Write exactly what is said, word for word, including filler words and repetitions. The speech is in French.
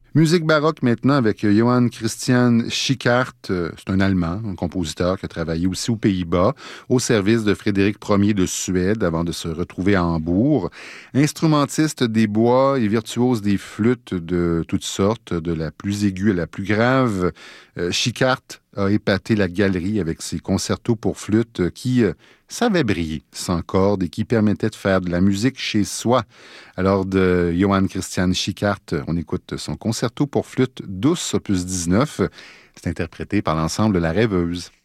Musique baroque maintenant avec Johann Christian Schickart. C'est un Allemand, un compositeur qui a travaillé aussi aux Pays-Bas, au service de Frédéric Ier de Suède avant de se retrouver à Hambourg. Instrumentiste des bois et virtuose des flûtes de toutes sortes, de la plus aiguë à la plus grave, euh, Schickart a épaté la galerie avec ses concertos pour flûte qui euh, savaient briller sans cordes et qui permettaient de faire de la musique chez soi. Alors de Johann Christian Schickart, on écoute son concerto pour flûte douce, opus dix-neuf. C'est interprété par l'ensemble La Rêveuse.